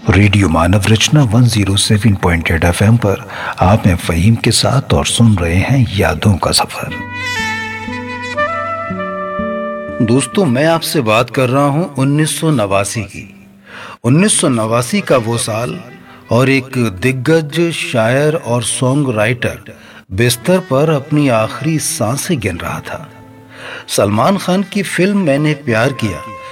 Radio मानव रचना 107.8 FM पर आप हैं फ़हीम के साथ और सुन रहे हैं यादों का सफर। दोस्तों, मैं आपसे बात कर रहा हूं 1989 की। 1989 का वो साल, और एक दिग्गज शायर और सॉन्ग राइटर बिस्तर पर अपनी आखिरी सांसें गिन रहा था। सलमान खान की फिल्म मैंने प्यार किया